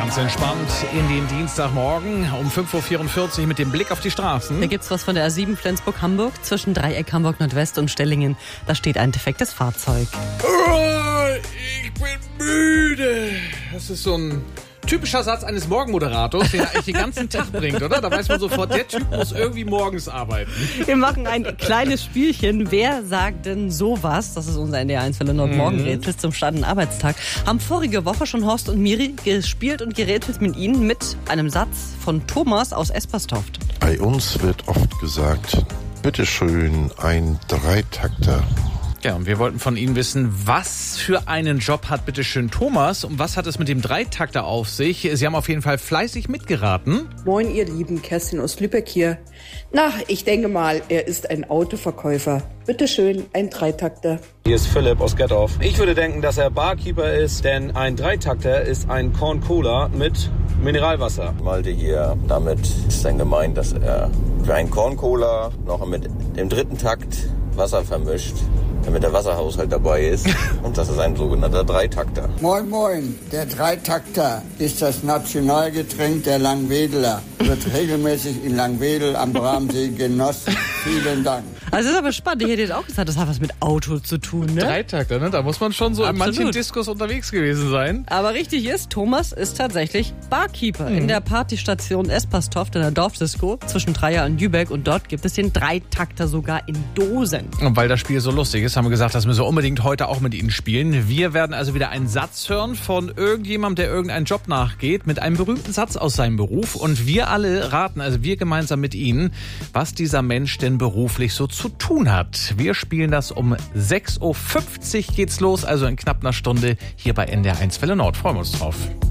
Ganz entspannt in den Dienstagmorgen um 5.44 Uhr mit dem Blick auf die Straßen. Da gibt's was von der A7 Flensburg-Hamburg zwischen Dreieck Hamburg Nordwest und Stellingen. Da steht ein defektes Fahrzeug. Ich bin müde. Das ist so ein typischer Satz eines Morgenmoderators, den er eigentlich den ganzen Tag bringt, oder? Da weiß man sofort, der Typ muss irgendwie morgens arbeiten. Wir machen ein kleines Spielchen. Wer sagt denn sowas? Das ist unser NDR1 Welle Nordmorgenrätsel zum Start- und Arbeitstag. Haben vorige Woche schon Horst und Miri gespielt und gerätselt mit ihnen mit einem Satz von Thomas aus Esperstoft. Bei uns wird oft gesagt, bitteschön, ein Dreitakter. Ja, und wir wollten von Ihnen wissen, was für einen Job hat bitteschön Thomas und was hat es mit dem Dreitakter auf sich? Sie haben auf jeden Fall fleißig mitgeraten. Moin, ihr Lieben, Kerstin aus Lübeck hier. Na, ich denke mal, er ist ein Autoverkäufer. Bitteschön, ein Dreitakter. Hier ist Philipp aus Gettorf. Ich würde denken, dass er Barkeeper ist, denn ein Dreitakter ist ein Corn Cola mit Mineralwasser. Malte hier, damit ist dann gemeint, dass er für einen Corn Cola noch mit dem dritten Takt Wasser vermischt, damit der Wasserhaushalt dabei ist. Und das ist ein sogenannter Dreitakter. Moin, moin. Der Dreitakter ist das Nationalgetränk der Langwedeler. Wird regelmäßig in Langwedel am Bramsee genossen. Vielen Dank. Also das ist aber spannend. Ich hätte jetzt auch gesagt, das hat was mit Auto zu tun, ne? Dreitakter, ne? Da muss man schon so Absolut. in manchen Diskos unterwegs gewesen sein. Aber richtig ist, Thomas ist tatsächlich Barkeeper in der Partystation Esperstoft in der Dorfdisco zwischen Dreier und Lübeck. Und dort gibt es den Dreitakter sogar in Dosen. Und weil das Spiel so lustig ist, haben wir gesagt, das müssen wir unbedingt heute auch mit Ihnen spielen. Wir werden also wieder einen Satz hören von irgendjemandem, der irgendeinen Job nachgeht, mit einem berühmten Satz aus seinem Beruf. Und wir alle raten, also wir gemeinsam mit Ihnen, was dieser Mensch denn beruflich so zu tun hat. Wir spielen das um 6.50 Uhr geht's los, also in knapp einer Stunde hier bei NDR1 Welle Nord. Freuen wir uns drauf.